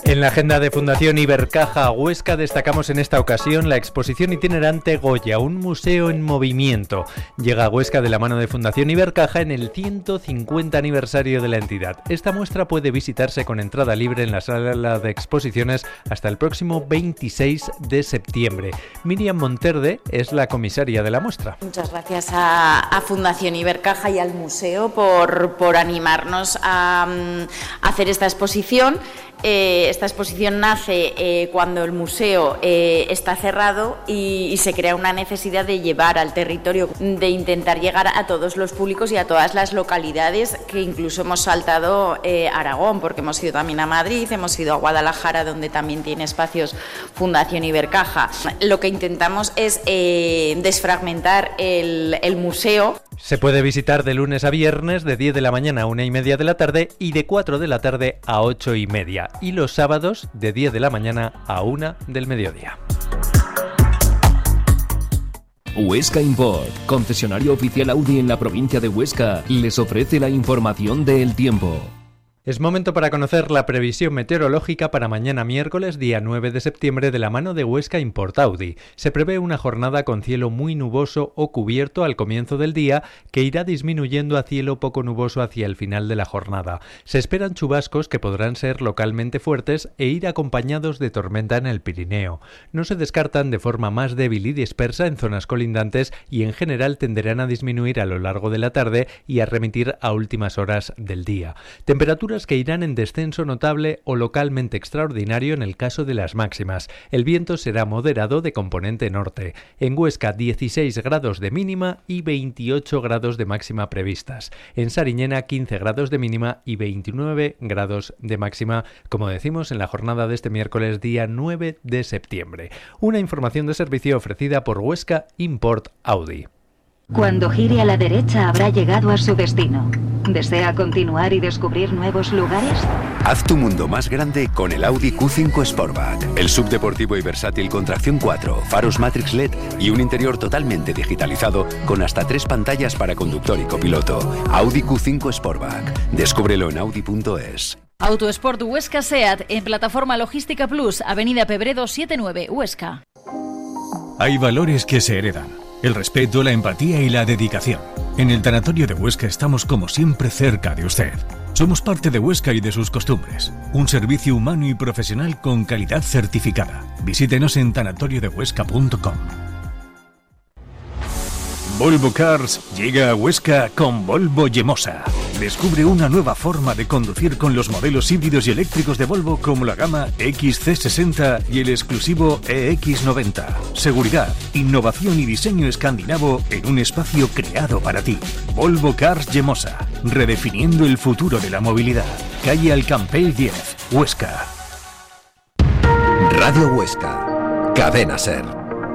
En la agenda de Fundación Ibercaja Huesca destacamos en esta ocasión la exposición itinerante Goya, un museo en movimiento. Llega a Huesca de la mano de Fundación Ibercaja en el 150 aniversario de la entidad. Esta muestra puede visitarse con entrada libre en la sala de exposiciones hasta el próximo 26 de septiembre. Miriam Monterde es la comisaria de la muestra. Muchas gracias a Fundación Ibercaja y al museo por animarnos a hacer esta exposición. Esta exposición nace cuando el museo está cerrado y se crea una necesidad de llevar al territorio, de intentar llegar a todos los públicos y a todas las localidades, que incluso hemos saltado Aragón, porque hemos ido también a Madrid, hemos ido a Guadalajara, donde también tiene espacios Fundación Ibercaja. Lo que intentamos es desfragmentar el museo. Se puede visitar de lunes a viernes de 10 de la mañana a 1:30 de la tarde y de 4 de la tarde a 8:30. Y los sábados de 10 de la mañana a 1 del mediodía. Huesca Import, concesionario oficial Audi en la provincia de Huesca, les ofrece la información del tiempo. Es momento para conocer la previsión meteorológica para mañana miércoles, día 9 de septiembre, de la mano de Huesca Import Audi. Se prevé una jornada con cielo muy nuboso o cubierto al comienzo del día, que irá disminuyendo a cielo poco nuboso hacia el final de la jornada. Se esperan chubascos que podrán ser localmente fuertes e ir acompañados de tormenta en el Pirineo. No se descartan de forma más débil y dispersa en zonas colindantes y en general tenderán a disminuir a lo largo de la tarde y a remitir a últimas horas del día. Temperaturas que irán en descenso notable o localmente extraordinario en el caso de las máximas. El viento será moderado de componente norte. En Huesca 16 grados de mínima y 28 grados de máxima previstas. En Sariñena 15 grados de mínima y 29 grados de máxima, como decimos en la jornada de este miércoles día 9 de septiembre. Una información de servicio ofrecida por Huesca Import Audi. Cuando gire a la derecha habrá llegado a su destino. ¿Desea continuar y descubrir nuevos lugares? Haz tu mundo más grande con el Audi Q5 Sportback. El subdeportivo y versátil con tracción 4, faros Matrix LED y un interior totalmente digitalizado con hasta 3 pantallas para conductor y copiloto. Audi Q5 Sportback. Descúbrelo en audi.es. Autosport Huesca SEAT en Plataforma Logística Plus, Avenida Pebredo 79, Huesca. Hay valores que se heredan. El respeto, la empatía y la dedicación. En el Tanatorio de Huesca estamos como siempre cerca de usted. Somos parte de Huesca y de sus costumbres. Un servicio humano y profesional con calidad certificada. Visítenos en tanatoriodehuesca.com. Volvo Cars llega a Huesca con Volvo Yemosa. Descubre una nueva forma de conducir con los modelos híbridos y eléctricos de Volvo, como la gama XC60 y el exclusivo EX90. Seguridad, innovación y diseño escandinavo en un espacio creado para ti. Volvo Cars Yemosa, redefiniendo el futuro de la movilidad. Calle Alcampell 10, Huesca. Radio Huesca, Cadena Ser.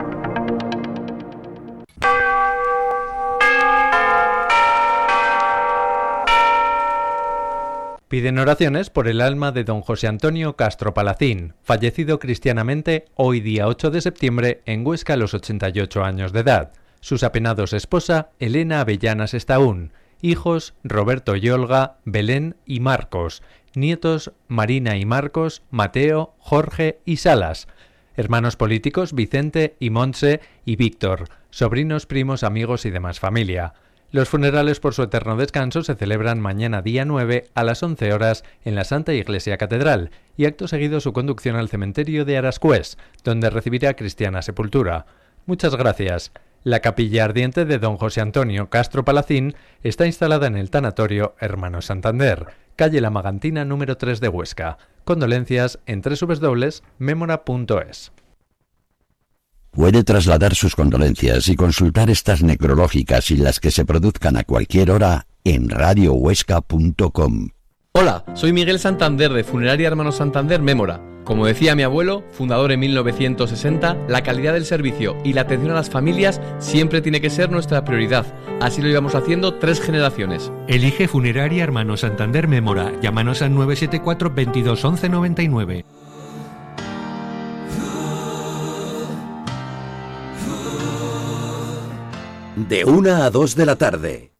Piden oraciones por el alma de don José Antonio Castro Palacín, fallecido cristianamente hoy día 8 de septiembre en Huesca a los 88 años de edad. Sus apenados esposa, Elena Avellanas Estaún, hijos Roberto y Olga, Belén y Marcos, nietos Marina y Marcos, Mateo, Jorge y Salas, hermanos políticos Vicente y Montse y Víctor, sobrinos, primos, amigos y demás familia. Los funerales por su eterno descanso se celebran mañana día 9 a las 11 horas en la Santa Iglesia Catedral y acto seguido su conducción al cementerio de Arascués, donde recibirá cristiana sepultura. Muchas gracias. La capilla ardiente de don José Antonio Castro Palacín está instalada en el Tanatorio Hermanos Santander, calle La Magantina número 3 de Huesca. Condolencias en www.memora.es. Puede trasladar sus condolencias y consultar estas necrológicas y las que se produzcan a cualquier hora en radiohuesca.com. Hola, soy Miguel Santander de Funeraria Hermanos Santander Mémora. Como decía mi abuelo, fundador en 1960, la calidad del servicio y la atención a las familias siempre tiene que ser nuestra prioridad. Así lo llevamos haciendo 3 generaciones. Elige Funeraria Hermanos Santander Mémora. Llámanos al 974 22 11 99. De 1 a 2 de la tarde,